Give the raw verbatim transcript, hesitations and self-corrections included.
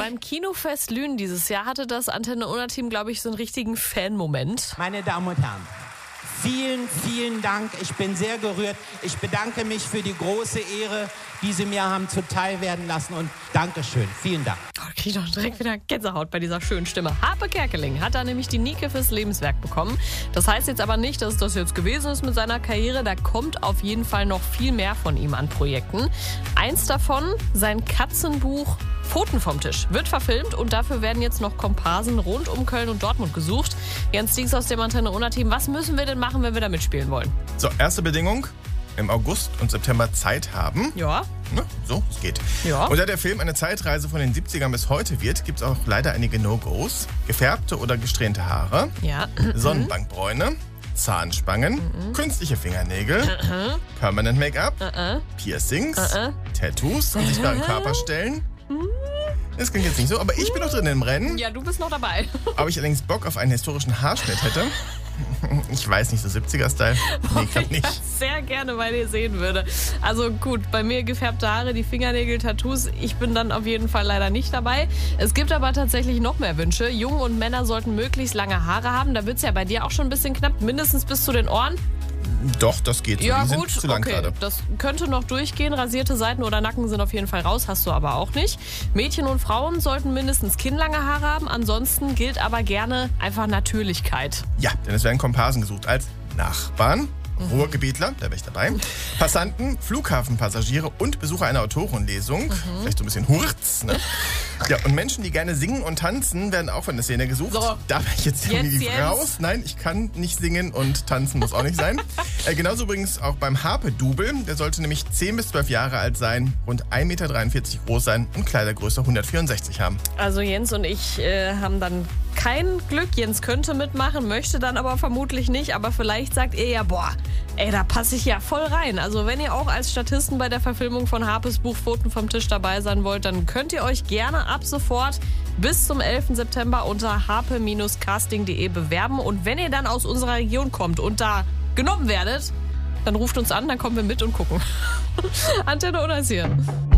Beim Kinofest Lünen dieses Jahr hatte das Antenne Unna-Team, glaube ich, so einen richtigen Fan-Moment. Meine Damen und Herren, vielen, vielen Dank. Ich bin sehr gerührt. Ich bedanke mich für die große Ehre, die Sie mir haben zuteil werden lassen. Und Dankeschön. Vielen Dank. Oh, krieg ich doch direkt wieder Gänsehaut bei dieser schönen Stimme. Harpe Kerkeling hat da nämlich die Nike fürs Lebenswerk bekommen. Das heißt jetzt aber nicht, dass das jetzt gewesen ist mit seiner Karriere. Da kommt auf jeden Fall noch viel mehr von ihm an Projekten. Eins davon, sein Katzenbuch Pfoten vom Tisch, wird verfilmt und dafür werden jetzt noch Komparsen rund um Köln und Dortmund gesucht. Jens Dings aus dem Antenne Unna-Team, was müssen wir denn machen, wenn wir da mitspielen wollen? So, erste Bedingung, im August und September Zeit haben. Ja. Ne, so, es geht. Ja. Und da der Film eine Zeitreise von den siebzigern bis heute wird, gibt es auch leider einige No-Gos. Gefärbte oder gesträhnte Haare, Ja. Sonnenbankbräune, Zahnspangen, Mhm. künstliche Fingernägel, Permanent Make-up, Mhm. Piercings, Mhm. Tattoos an sichtbaren Körperstellen. Das klingt jetzt nicht so, aber ich bin noch drin im Rennen. Ja, du bist noch dabei. Ob ich allerdings Bock auf einen historischen Haarschnitt hätte? Ich weiß nicht, so siebziger-Style? Nee, ich glaub Ich nicht. das sehr gerne bei dir sehen würde. Also gut, bei mir gefärbte Haare, die Fingernägel, Tattoos. Ich bin dann auf jeden Fall leider nicht dabei. Es gibt aber tatsächlich noch mehr Wünsche. Jungen und Männer sollten möglichst lange Haare haben. Da wird es ja bei dir auch schon ein bisschen knapp, mindestens bis zu den Ohren. Doch, das geht so. Ja Die gut, sind zu lang okay, gerade. das könnte noch durchgehen. Rasierte Seiten oder Nacken sind auf jeden Fall raus, hast du aber auch nicht. Mädchen und Frauen sollten mindestens kinnlange Haare haben. Ansonsten gilt aber gerne einfach Natürlichkeit. Ja, denn es werden Komparsen gesucht als Nachbarn, Ruhrgebietler, da wäre ich dabei, Passanten, Flughafenpassagiere und Besucher einer Autorenlesung. Vielleicht so ein bisschen Hurz, ne? Ja, und Menschen, die gerne singen und tanzen, werden auch von der Szene gesucht. So. Da wäre ich jetzt irgendwie Jetzt, raus. Nein, ich kann nicht singen und tanzen muss auch nicht sein. äh, genauso übrigens auch beim Harpe-Double. Der sollte nämlich zehn bis zwölf Jahre alt sein, rund ein Meter dreiundvierzig groß sein und Kleidergröße hundertvierundsechzig haben. Also Jens und ich äh, haben dann kein Glück. Jens könnte mitmachen, möchte dann aber vermutlich nicht. Aber vielleicht sagt ihr ja, boah, ey, da passe ich ja voll rein. Also wenn ihr auch als Statisten bei der Verfilmung von Harpes Buch Pfoten vom Tisch dabei sein wollt, dann könnt ihr euch gerne ab sofort bis zum elften September unter harpe casting punkt de bewerben. Und wenn ihr dann aus unserer Region kommt und da genommen werdet, dann ruft uns an, dann kommen wir mit und gucken. Antenne Unna ist hier.